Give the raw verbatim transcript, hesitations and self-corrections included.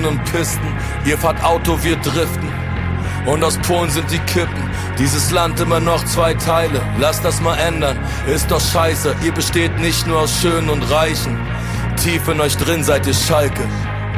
und Pisten. Ihr fahrt Auto, wir driften. Und aus Polen sind die Kippen. Dieses Land immer noch zwei Teile. Lasst das mal ändern, ist doch scheiße. Ihr besteht nicht nur aus Schönen und Reichen. Tief in euch drin seid ihr Schalke.